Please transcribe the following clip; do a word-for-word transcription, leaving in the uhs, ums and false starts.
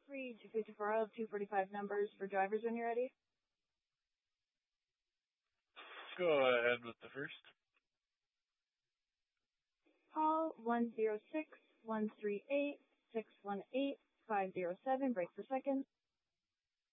Free two fifty-four of two forty-five numbers for drivers when you're ready. Go ahead with the first. Call one zero six, one three eight, six one eight, five zero seven. Break for seconds.